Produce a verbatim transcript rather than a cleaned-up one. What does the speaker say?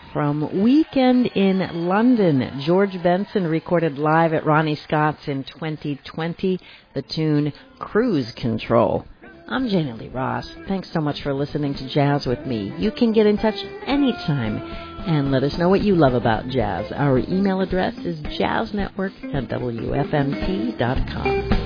from Weekend in London. George Benson recorded live at Ronnie Scott's in twenty twenty, the tune Cruise Control. I'm Jana Lee Ross. Thanks so much for listening to Jazz with me. You can get in touch anytime and let us know what you love about jazz. Our email address is jazznetwork at W F M T dot com.